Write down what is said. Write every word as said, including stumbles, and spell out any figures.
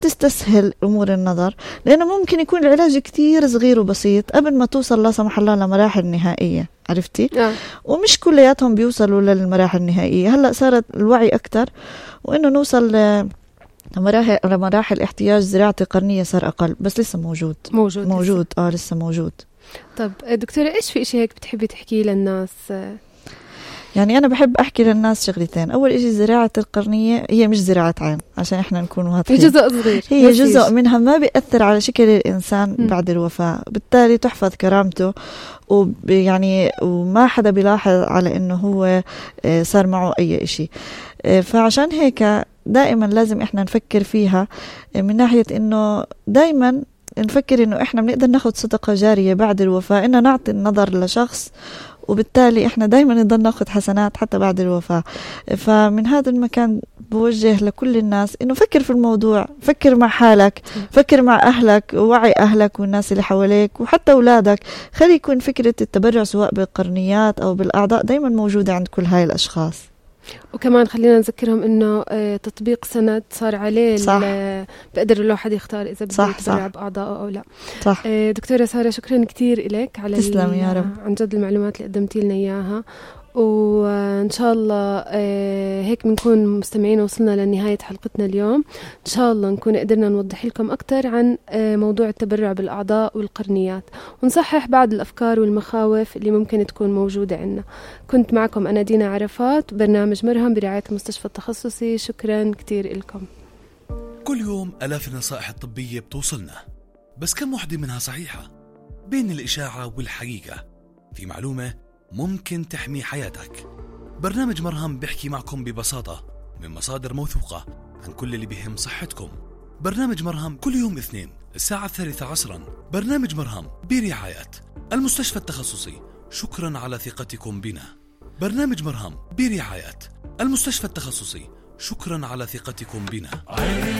تستسهل أمور النظر، لأنه ممكن يكون العلاج كتير صغير وبسيط قبل ما توصل لا سمح الله لمراحل نهائية. عرفتي؟ آه. ومش كلياتهم بيوصلوا للمراحل النهائية. هلأ صارت الوعي أكتر، وإنه نوصل لمراحل لمراحل احتياج زراعة القرنية صار أقل، بس لسه موجود موجود موجود لسه. آه لسه موجود. طب دكتورة، إيش في إشي هيك بتحبي تحكي للناس؟ يعني أنا بحب أحكي للناس شغلتين. أول إشي زراعة القرنية هي مش زراعة عين، عشان إحنا نكون واضحين، هي جزء صغير، هي جزء منها ما بيأثر على شكل الإنسان م. بعد الوفاة، بالتالي تحفظ كرامته، ويعني وما حدا بيلاحظ على إنه هو صار معه أي إشي. فعشان هيك دائما لازم إحنا نفكر فيها من ناحية إنه دائما نفكر إنه إحنا بنقدر ناخد صدقة جارية بعد الوفاة، إنه نعطي النظر لشخص، وبالتالي إحنا دايما نضل ناخد حسنات حتى بعد الوفاة. فمن هذا المكان بوجه لكل الناس إنه فكر في الموضوع، فكر مع حالك، فكر مع أهلك، ووعي أهلك والناس اللي حواليك وحتى أولادك. خلي يكون فكرة التبرع سواء بالقرنيات أو بالأعضاء دايما موجودة عند كل هاي الأشخاص. وكمان خلينا نذكرهم إنه تطبيق سند صار عليه، بقدر الواحد يختار إذا بده يتبرع بأعضائه أو لا. صح. دكتورة سارة، شكرا كتير إليك على تسلم يا رب. عن جد المعلومات اللي قدمتي لنا إياها، وإن شاء الله هيك بنكون مستمعين وصلنا لنهاية حلقتنا اليوم. إن شاء الله نكون قدرنا نوضح لكم أكتر عن موضوع التبرع بالأعضاء والقرنيات، ونصحح بعض الأفكار والمخاوف اللي ممكن تكون موجودة عنا. كنت معكم أنا دينا عرفات، برنامج مرهم برعاية المستشفى التخصصي. شكرا كتير لكم. كل يوم آلاف النصائح الطبية بتوصلنا، بس كم وحدة منها صحيحة؟ بين الإشاعة والحقيقة في معلومة ممكن تحمي حياتك. برنامج مرهم بيحكي معكم ببساطة من مصادر موثوقة عن كل اللي بيهم صحتكم. برنامج مرهم كل يوم اثنين الساعة الثالثة عصرا. برنامج مرهم برعاية المستشفى التخصصي. شكرا على ثقتكم بنا. برنامج مرهم برعاية المستشفى التخصصي. شكرا على ثقتكم بنا.